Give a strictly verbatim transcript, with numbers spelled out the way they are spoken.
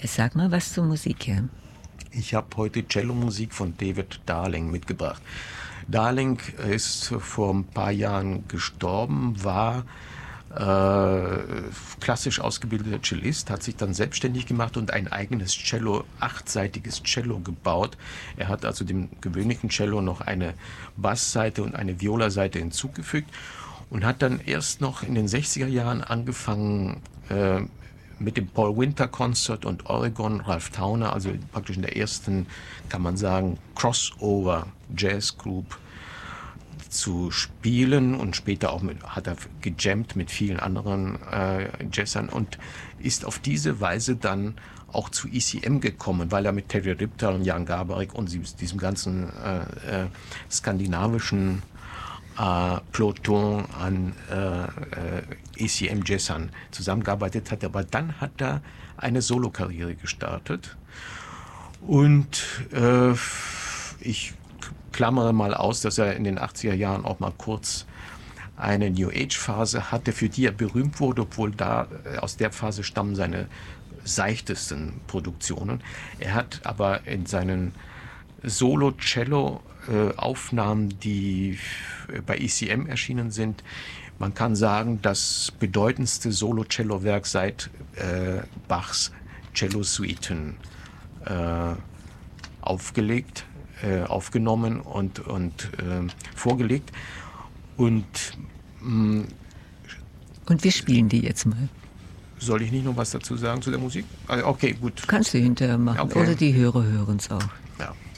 Sag mal was zur Musik her. Ich habe heute Cellomusik von David Darling mitgebracht. Darling ist vor ein paar Jahren gestorben, war äh, klassisch ausgebildeter Cellist, hat sich dann selbstständig gemacht und ein eigenes Cello, achtseitiges Cello gebaut. Er hat also dem gewöhnlichen Cello noch eine Bassseite und eine Violaseite hinzugefügt und hat dann erst noch in den sechziger Jahren angefangen, äh, mit dem Paul Winter Concert und Oregon, Ralph Towner, also praktisch in der ersten, kann man sagen, Crossover Jazz Group zu spielen, und später auch mit, hat er gejammt mit vielen anderen äh, Jazzern und ist auf diese Weise dann auch zu E C M gekommen, weil er mit Terry Riptal und Jan Garbarek und diesem ganzen äh, äh, skandinavischen äh, Peloton an äh, äh, E C M-Jazzern zusammengearbeitet hat. Aber dann hat er eine Solokarriere gestartet und äh, ich klammere mal aus, dass er in den achtziger Jahren auch mal kurz eine New Age-Phase hatte, für die er berühmt wurde, obwohl da aus der Phase stammen seine seichtesten Produktionen. Er hat aber in seinen Solo-Cello-Aufnahmen, die bei E C M erschienen sind, man kann sagen, das bedeutendste Solo-Cello-Werk seit äh, Bachs Cello-Suiten äh, aufgelegt, äh, aufgenommen und, und äh, vorgelegt. Und, mh, und wir spielen die jetzt mal. Soll ich nicht noch was dazu sagen zu der Musik? Okay, gut. Kannst du hinterher machen. Okay. Oder die Hörer hören es auch. Ja.